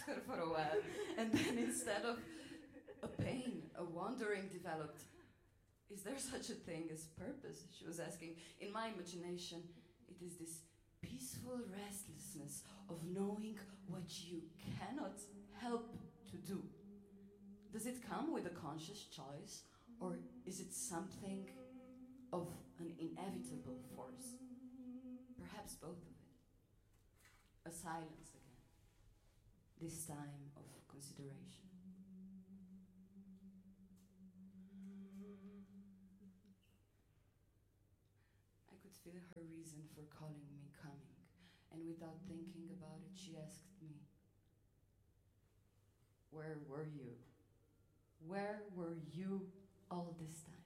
her for a while. And then instead of a pain, a wandering developed. Is there such a thing as purpose? She was asking. In my imagination, it is this peaceful restlessness of knowing what you cannot help to do. Does it come with a conscious choice, or is it something of an inevitable force? Perhaps both of it. A silence again, this time of consideration. I could feel her reason for calling me coming, and without thinking about it, she asked me, "Where were you? Where were you all this time?"